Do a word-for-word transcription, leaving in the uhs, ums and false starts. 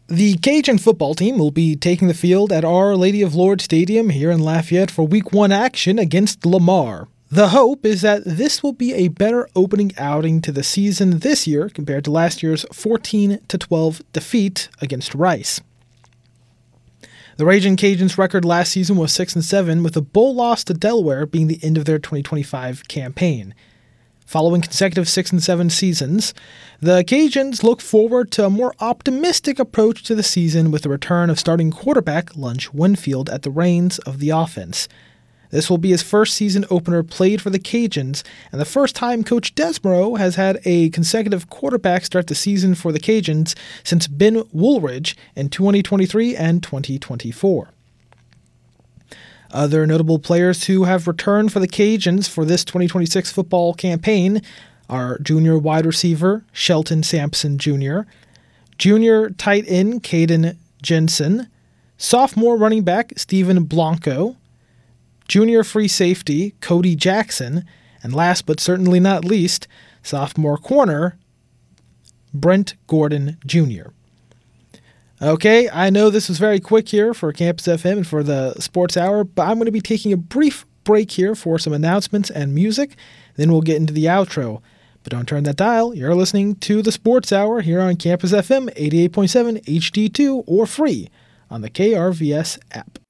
The Cajun football team will be taking the field at Our Lady of Lourdes Stadium here in Lafayette for Week one action against Lamar. The hope is that this will be a better opening outing to the season this year compared to last year's fourteen to twelve defeat against Rice. The Ragin' Cajuns' record last season was six and seven, with a bowl loss to Delaware being the end of their twenty twenty-five campaign. Following consecutive six and seven seasons, the Cajuns look forward to a more optimistic approach to the season with the return of starting quarterback Lunch Winfield at the reins of the offense. This will be his first season opener played for the Cajuns, and the first time Coach Desborough has had a consecutive quarterback start the season for the Cajuns since Ben Woolridge in twenty twenty-three and twenty twenty-four. Other notable players who have returned for the Cajuns for this twenty twenty-six football campaign are junior wide receiver Shelton Sampson Junior, junior tight end Caden Jensen, sophomore running back Stephen Blanco, junior free safety Cody Jackson, and last but certainly not least, sophomore corner Brent Gordon Junior Okay, I know this was very quick here for Campus F M and for the Sports Hour, but I'm going to be taking a brief break here for some announcements and music, then we'll get into the outro. But don't turn that dial, you're listening to the Sports Hour here on Campus F M eighty-eight point seven H D two or free on the K R V S app.